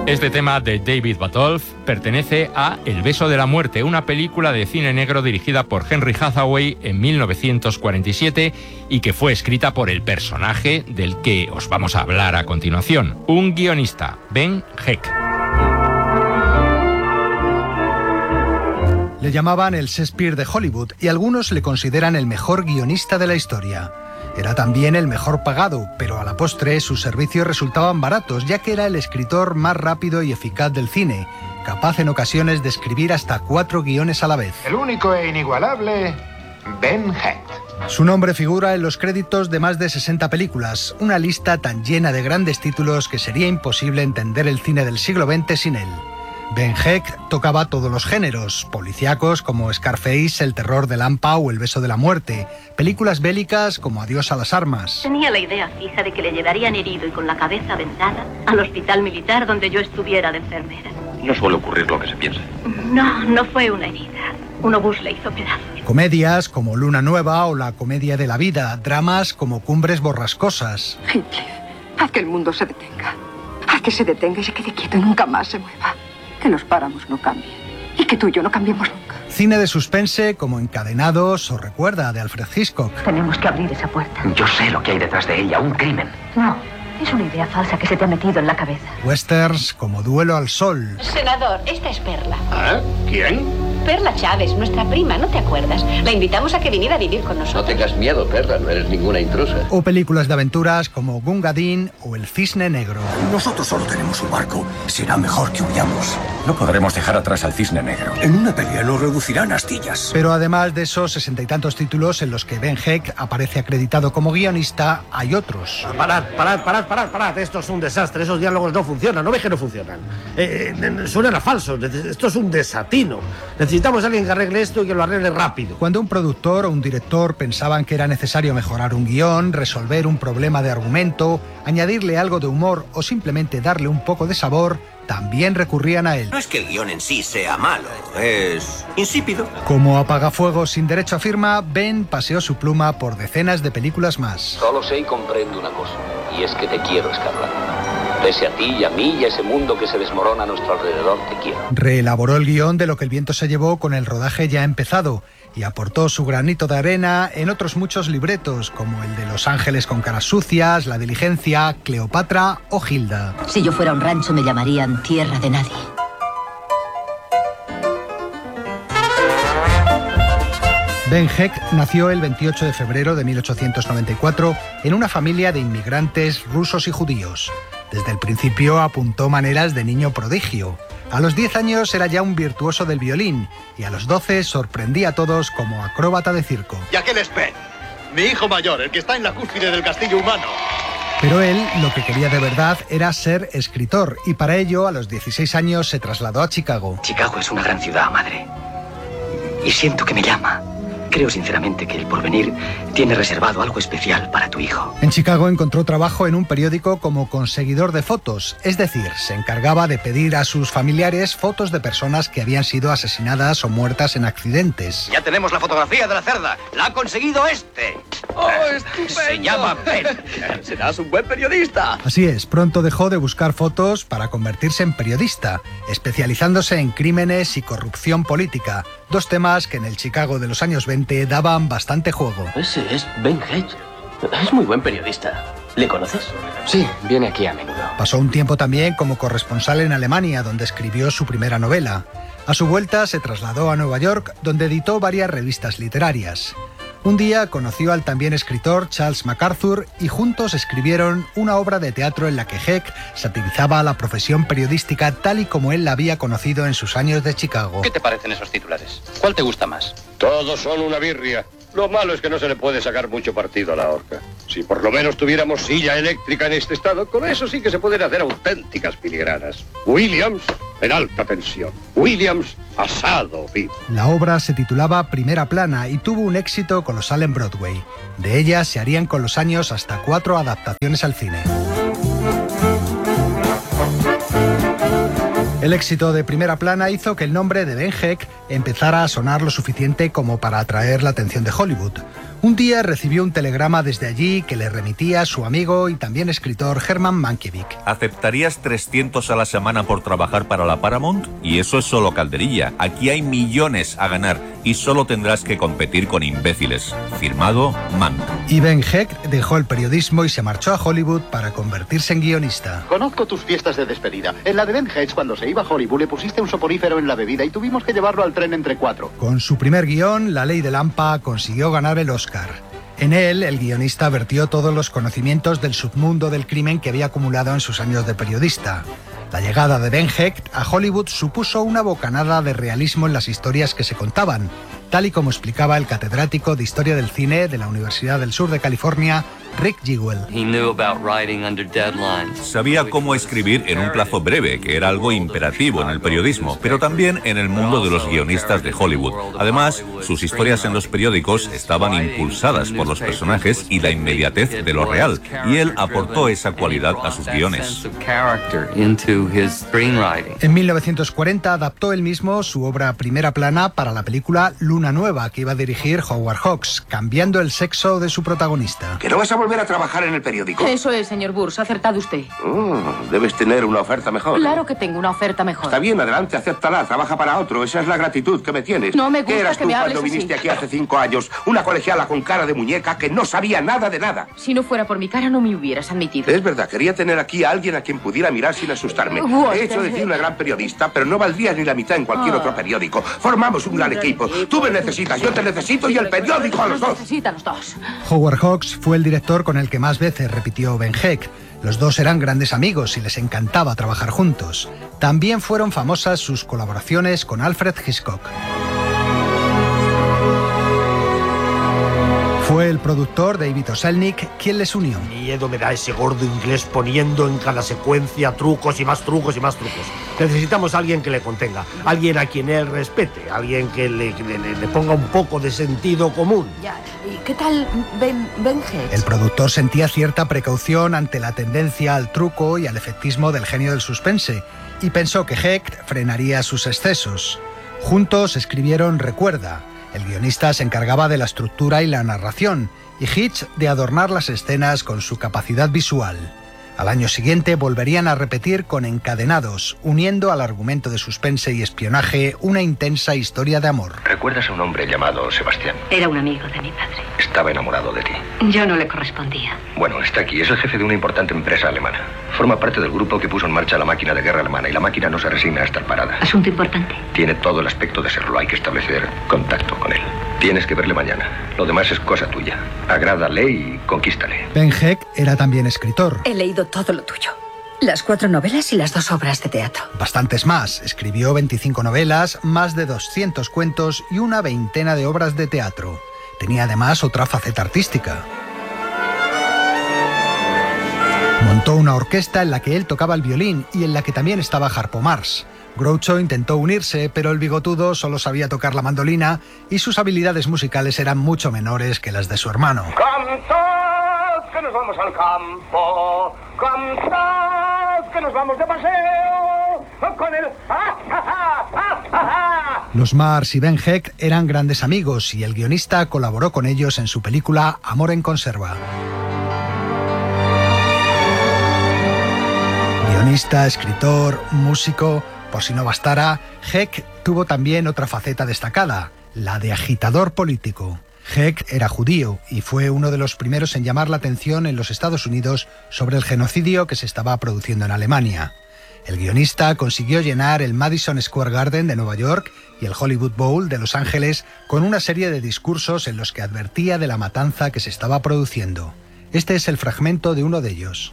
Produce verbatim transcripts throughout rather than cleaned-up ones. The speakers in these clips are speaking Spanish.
Este tema de David Botolph pertenece a El beso de la muerte, una película de cine negro dirigida por Henry Hathaway en mil novecientos cuarenta y siete y que fue escrita por el personaje del que os vamos a hablar a continuación, un guionista, Ben Heck. Le llamaban el Shakespeare de Hollywood y algunos le consideran el mejor guionista de la historia. Era también el mejor pagado, pero a la postre sus servicios resultaban baratos, ya que era el escritor más rápido y eficaz del cine, capaz en ocasiones de escribir hasta cuatro guiones a la vez. El único e inigualable Ben Hecht. Su nombre figura en los créditos de más de sesenta películas, una lista tan llena de grandes títulos que sería imposible entender el cine del siglo veinte sin él. Ben Hecht tocaba todos los géneros, policíacos como Scarface, El terror de Lampa o El beso de la muerte, películas bélicas como Adiós a las armas. Tenía la idea fija de que le llevarían herido y con la cabeza vendada al hospital militar donde yo estuviera de enfermera. No suele ocurrir lo que se piensa. No, no fue una herida. Un obús le hizo pedazos. Comedias como Luna Nueva o La comedia de la vida, dramas como Cumbres borrascosas. Heathcliff, haz que el mundo se detenga. Haz que se detenga y se quede quieto y nunca más se mueva. Que los páramos no cambien. Y que tú y yo no cambiemos nunca. Cine de suspense como Encadenados o Recuerda, de Alfred Hitchcock. Tenemos que abrir esa puerta. Yo sé lo que hay detrás de ella, un crimen. No, es una idea falsa que se te ha metido en la cabeza. Westerns como Duelo al sol. Senador, esta es Perla. ¿Ah? ¿Quién? Perla Chávez, nuestra prima, ¿no te acuerdas? La invitamos a que viniera a vivir con nosotros. No tengas miedo, Perla, no eres ninguna intrusa. O películas de aventuras como Gunga Din o El cisne negro. Nosotros solo tenemos un barco. Será mejor que huyamos. No podremos dejar atrás al cisne negro. En una pelea nos reducirán a astillas. Pero además de esos sesenta y tantos títulos en los que Ben Hecht aparece acreditado como guionista, hay otros. Parad, parad, parad, parad, parad. Esto es un desastre. Esos diálogos no funcionan. ¿No ves que no funcionan? Eh, eh, suenan a falsos. Esto es un desatino. Necesitamos a alguien que arregle esto y que lo arregle rápido. Cuando un productor o un director pensaban que era necesario mejorar un guión, resolver un problema de argumento, añadirle algo de humor o simplemente darle un poco de sabor, también recurrían a él. No es que el guión en sí sea malo, es insípido. Como apagafuegos sin derecho a firma, Ben paseó su pluma por decenas de películas más. Solo sé y comprendo una cosa, y es que te quiero, Scarlett. Pese a ti y a mí y a ese mundo que se desmorona a nuestro alrededor, te quiero. Reelaboró el guión de Lo que el viento se llevó con el rodaje ya empezado y aportó su granito de arena en otros muchos libretos, como el de Los ángeles con caras sucias, La diligencia, Cleopatra o Hilda. Si yo fuera un rancho me llamarían Tierra de Nadie. Ben Hecht nació el veintiocho de febrero de mil ochocientos noventa y cuatro en una familia de inmigrantes rusos y judíos. Desde el principio apuntó maneras de niño prodigio. A los diez años era ya un virtuoso del violín y a los doce sorprendía a todos como acróbata de circo. ¿Y a qué les ven? Mi hijo mayor, el que está en la cúspide del castillo humano. Pero él lo que quería de verdad era ser escritor y para ello a los dieciséis años se trasladó a Chicago. Chicago es una gran ciudad, madre. Y siento que me llama. Creo sinceramente que el porvenir tiene reservado algo especial para tu hijo. En Chicago encontró trabajo en un periódico como conseguidor de fotos, es decir, se encargaba de pedir a sus familiares fotos de personas que habían sido asesinadas o muertas en accidentes. Ya tenemos la fotografía de la cerda. La ha conseguido este. ¡Oh, estupendo! Se llama Ben. Serás un buen periodista. Así es, pronto dejó de buscar fotos para convertirse en periodista, especializándose en crímenes y corrupción política, dos temas que en el Chicago de los años veinte daban bastante juego. Ese es Ben Hecht. Es muy buen periodista. ¿Le conoces? Sí, viene aquí a menudo. Pasó un tiempo también como corresponsal en Alemania, donde escribió su primera novela. A su vuelta se trasladó a Nueva York, donde editó varias revistas literarias. Un día conoció al también escritor Charles MacArthur y juntos escribieron una obra de teatro en la que Hecht satirizaba a la profesión periodística tal y como él la había conocido en sus años de Chicago. ¿Qué te parecen esos titulares? ¿Cuál te gusta más? Todos son una birria. Lo malo es que no se le puede sacar mucho partido a la horca. Si por lo menos tuviéramos silla eléctrica en este estado, con eso sí que se pueden hacer auténticas filigranas. Williams en alta tensión. Williams asado vivo. La obra se titulaba Primera Plana y tuvo un éxito colosal en Broadway. De ella se harían con los años hasta cuatro adaptaciones al cine. El éxito de Primera Plana hizo que el nombre de Ben Hecht empezara a sonar lo suficiente como para atraer la atención de Hollywood. Un día recibió un telegrama desde allí que le remitía a su amigo y también escritor Herman Mankiewicz. ¿Aceptarías trescientos a la semana por trabajar para la Paramount? Y eso es solo calderilla. Aquí hay millones a ganar y solo tendrás que competir con imbéciles. Firmado, Mank. Y Ben Hecht dejó el periodismo y se marchó a Hollywood para convertirse en guionista. Conozco tus fiestas de despedida. En la de Ben Hecht, cuando se iba a Hollywood, le pusiste un soporífero en la bebida y tuvimos que llevarlo al tren entre cuatro. Con su primer guión, La Ley de Lampa, consiguió ganar el Oscar. En él, el guionista vertió todos los conocimientos del submundo del crimen que había acumulado en sus años de periodista. La llegada de Ben Hecht a Hollywood supuso una bocanada de realismo en las historias que se contaban, tal y como explicaba el catedrático de Historia del Cine de la Universidad del Sur de California, Rick Jewell. Sabía cómo escribir en un plazo breve, que era algo imperativo en el periodismo, pero también en el mundo de los guionistas de Hollywood. Además, sus historias en los periódicos estaban impulsadas por los personajes y la inmediatez de lo real, y él aportó esa cualidad a sus guiones. En mil novecientos cuarenta adaptó él mismo su obra Primera Plana para la película Luna Nueva, que iba a dirigir Howard Hawks, cambiando el sexo de su protagonista. ¿Que no vas a volver a trabajar en el periódico? Eso es, señor Burns, ha acertado usted. Oh, debes tener una oferta mejor. Claro que tengo una oferta mejor. Está bien, adelante, acéptala, trabaja para otro. Esa es la gratitud que me tienes. No me gusta ¿Qué eras que tú me hables cuando viniste así? aquí hace cinco años? Una colegiala con cara de muñeca que no sabía nada de nada. Si no fuera por mi cara, no me hubieras admitido. Es verdad, quería tener aquí a alguien a quien pudiera mirar sin asustarme. Walter. He hecho de ti una gran periodista, pero no valdrías ni la mitad en cualquier Ah. otro periódico. Formamos un gran equipo. Tú me necesitas, yo te necesito y el periódico a los dos. Necesitan los dos. Howard Hawks fue el director con el que más veces repitió Ben Hecht. Los dos eran grandes amigos y les encantaba trabajar juntos. También fueron famosas sus colaboraciones con Alfred Hitchcock. Fue el productor David O. Selznick quien les unió. Miedo me da ese gordo inglés poniendo en cada secuencia trucos y más trucos y más trucos. Necesitamos a alguien que le contenga, alguien a quien él respete, alguien que le, le, le ponga un poco de sentido común. Ya, ¿y qué tal Ben, Ben Hecht? El productor sentía cierta precaución ante la tendencia al truco y al efectismo del genio del suspense, y pensó que Hecht frenaría sus excesos. Juntos escribieron Recuerda. El guionista se encargaba de la estructura y la narración, y Hitch de adornar las escenas con su capacidad visual. Al año siguiente volverían a repetir con Encadenados, uniendo al argumento de suspense y espionaje una intensa historia de amor. ¿Recuerdas a un hombre llamado Sebastián? Era un amigo de mi padre. Estaba enamorado de ti. Yo no le correspondía. Bueno, está aquí. Es el jefe de una importante empresa alemana. Forma parte del grupo que puso en marcha la máquina de guerra alemana y la máquina no se resigna a estar parada. Asunto importante. Tiene todo el aspecto de serlo. Hay que establecer contacto con él. Tienes que verle mañana. Lo demás es cosa tuya. Agrádale y conquístale. Ben Hecht era también escritor. He leído todo lo tuyo. Las cuatro novelas y las dos obras de teatro. Bastantes más. Escribió veinticinco novelas, más de doscientos cuentos y una veintena de obras de teatro. Tenía además otra faceta artística. Montó una orquesta en la que él tocaba el violín y en la que también estaba Harpo Marx. Groucho intentó unirse, pero el bigotudo solo sabía tocar la mandolina y sus habilidades musicales eran mucho menores que las de su hermano. ¡Cantad, que nos vamos al campo! ¡Cantad, que nos vamos de paseo! ¡Con el... ¡Ah, ah, ah, ah, ah! Los Marx y Ben Hecht eran grandes amigos y el guionista colaboró con ellos en su película Amor en conserva. Guionista, escritor, músico... Por si no bastara, Hecht tuvo también otra faceta destacada, la de agitador político. Hecht era judío y fue uno de los primeros en llamar la atención en los Estados Unidos sobre el genocidio que se estaba produciendo en Alemania. El guionista consiguió llenar el Madison Square Garden de Nueva York y el Hollywood Bowl de Los Ángeles con una serie de discursos en los que advertía de la matanza que se estaba produciendo. Este es el fragmento de uno de ellos.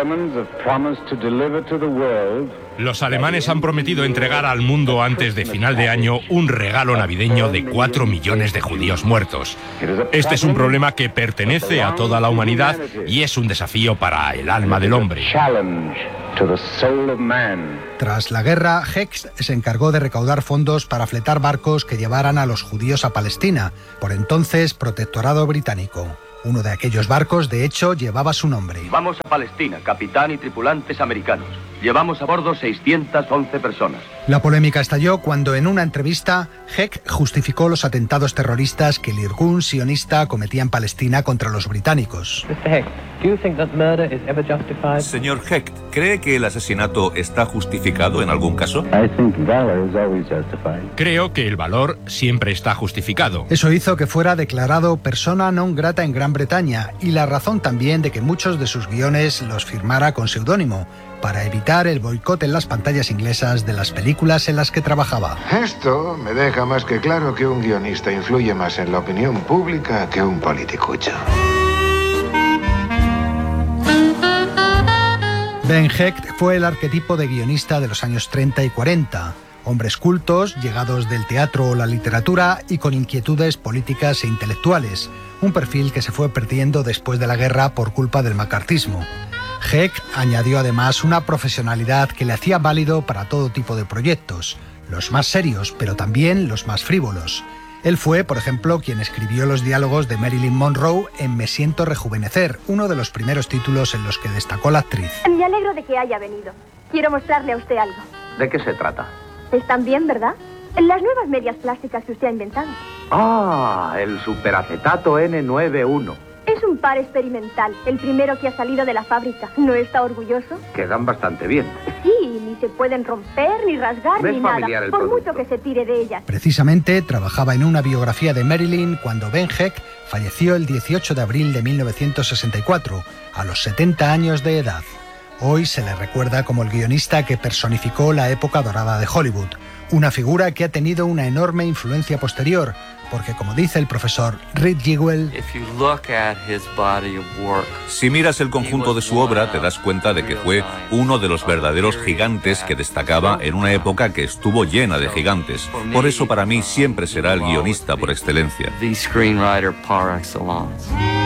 Los alemanes han prometido entregar al mundo antes de final de año un regalo navideño de cuatro millones de judíos muertos. Este es un problema que pertenece a toda la humanidad y es un desafío para el alma del hombre. Tras la guerra, Hecht se encargó de recaudar fondos para fletar barcos que llevaran a los judíos a Palestina, por entonces protectorado británico. Uno de aquellos barcos, de hecho, llevaba su nombre. Vamos a Palestina, capitán y tripulantes americanos. Llevamos a bordo seiscientas once personas. La polémica estalló cuando en una entrevista Heck justificó los atentados terroristas que el Irgun sionista cometía en Palestina contra los británicos. Señor Hecht, ¿cree que el asesinato está justificado en algún caso? Creo que el valor siempre está justificado. Eso hizo que fuera declarado persona non grata en Gran Bretaña y la razón también de que muchos de sus guiones los firmara con seudónimo, para evitar el boicot en las pantallas inglesas de las películas en las que trabajaba. Esto me deja más que claro que un guionista influye más en la opinión pública que un politicucho. Ben Hecht fue el arquetipo de guionista de los años treinta y cuarenta. Hombres cultos, llegados del teatro o la literatura y con inquietudes políticas e intelectuales. Un perfil que se fue perdiendo después de la guerra por culpa del macartismo. Hecht añadió además una profesionalidad que le hacía válido para todo tipo de proyectos, los más serios, pero también los más frívolos. Él fue, por ejemplo, quien escribió los diálogos de Marilyn Monroe en Me siento rejuvenecer, uno de los primeros títulos en los que destacó la actriz. Me alegro de que haya venido. Quiero mostrarle a usted algo. ¿De qué se trata? Están bien, ¿verdad? Las nuevas medias plásticas que usted ha inventado. Ah, el superacetato ene noventa y uno. Es un par experimental, el primero que ha salido de la fábrica. ¿No está orgulloso? Quedan bastante bien. Sí, ni se pueden romper, ni rasgar, ni nada, por mucho que se tire de ellas. Precisamente trabajaba en una biografía de Marilyn cuando Ben Hecht falleció el dieciocho de abril de mil novecientos sesenta y cuatro, a los setenta años de edad. Hoy se le recuerda como el guionista que personificó la época dorada de Hollywood, una figura que ha tenido una enorme influencia posterior, porque como dice el profesor Reed Jewell, si miras el conjunto de su obra te das cuenta de que fue uno de los verdaderos gigantes que destacaba en una época que estuvo llena de gigantes. Por eso para mí siempre será el guionista por excelencia.